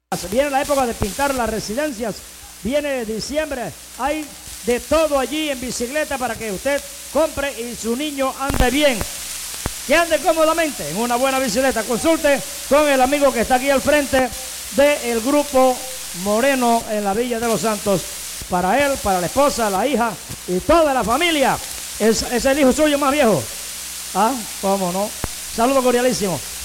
Viene la época de pintar las residencias, viene diciembre, hay de todo allí en bicicleta para que usted compre y su niño ande bien, que ande cómodamente en una buena bicicleta. Consulte con el amigo que está aquí al frente del grupo Moreno en la Villa de los Santos. Para él, para la esposa, la hija y toda la familia. Es el hijo suyo más viejo. Ah, cómo no. Saludo cordialísimo.